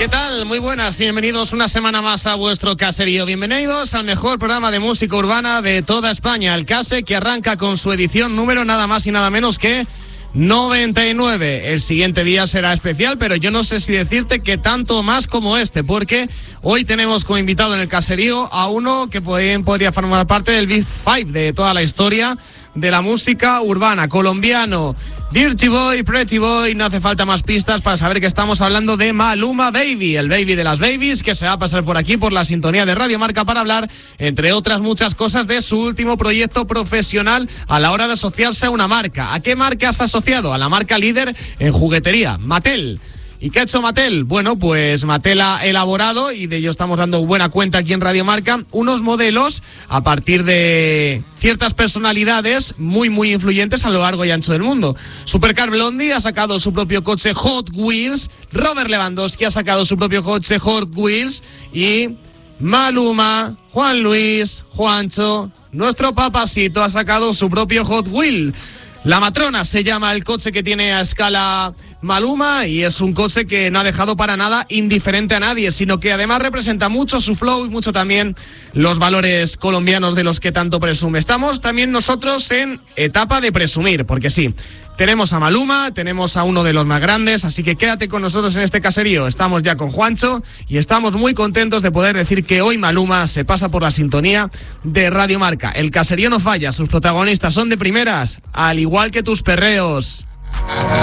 ¿Qué tal? Muy buenas y bienvenidos una semana más a vuestro caserío. Bienvenidos al mejor programa de música urbana de toda España, el Case, que arranca con su edición número nada más y nada menos que 99. El siguiente día será especial, pero yo no sé si decirte que tanto más como este, porque hoy tenemos como invitado en el caserío a uno que podría formar parte del Big Five de toda la historia de la música urbana, colombiano. Dirty Boy, Pretty Boy, no hace falta más pistas para saber que estamos hablando de Maluma Baby, el baby de las babies, que se va a pasar por aquí, por la sintonía de Radio Marca, para hablar, entre otras muchas cosas, de su último proyecto profesional a la hora de asociarse a una marca. ¿A qué marca has asociado? A la marca líder en juguetería, Mattel. ¿Y qué ha hecho Mattel? Bueno, pues Mattel ha elaborado, y de ello estamos dando buena cuenta aquí en Radio Marca, unos modelos a partir de ciertas personalidades muy influyentes a lo largo y ancho del mundo. Supercar Blondie ha sacado su propio coche Hot Wheels, Robert Lewandowski ha sacado su propio coche Hot Wheels, y Maluma, Juan Luis, Juancho, nuestro papacito, ha sacado su propio Hot Wheel. La Matrona se llama el coche que tiene a escala Maluma, y es un coche que no ha dejado para nada indiferente a nadie, sino que además representa mucho su flow y mucho también los valores colombianos de los que tanto presume. Estamos también nosotros en etapa de presumir, porque sí, tenemos a Maluma, tenemos a uno de los más grandes, así que quédate con nosotros en este caserío. Estamos ya con Juancho y estamos muy contentos de poder decir que hoy Maluma se pasa por la sintonía de Radio Marca. El caserío no falla, sus protagonistas son de primeras, al igual que tus perreos.